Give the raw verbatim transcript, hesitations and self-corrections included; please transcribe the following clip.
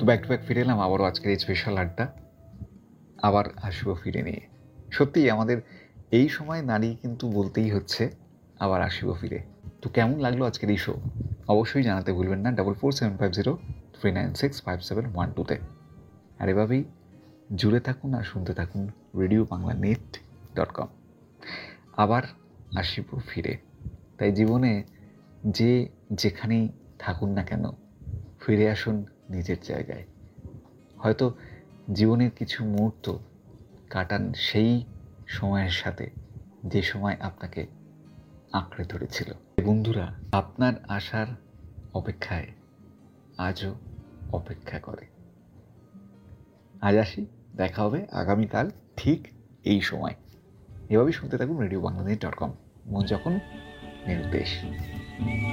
Back to back ফিরে এলাম আবারও আজকের এই স্পেশাল আড্ডা, আবার আসবো ফিরে নিয়ে। সত্যিই আমাদের এই সময় নারী কিন্তু বলতেই হচ্ছে আবার আসিব ফিরে। তো কেমন লাগলো আজকের এই শো অবশ্যই জানাতে ভুলবেন না double four seven five zero three nine six five seven one টুতে। আর এভাবেই জুড়ে থাকুন আর শুনতে থাকুন radio Bangla net dot com. আবার আসিব ফিরে। তাই জীবনে যে যেখানেই থাকুন না কেন ফিরে আসুন নিজের জায়গায়। হয়তো জীবনের কিছু মুহূর্ত কাটান সেই সময়ের সাথে যে সময় আপনাকে আঁকড়ে ধরেছিল। বন্ধুরা আপনার আসার অপেক্ষায় আজও অপেক্ষা করে। আজ আসি, দেখা হবে আগামীকাল ঠিক এই সময়। এভাবেই শুনতে থাকুন রেডিও বাংলাদেশ ডট কম। মন যখন নির্দেশ।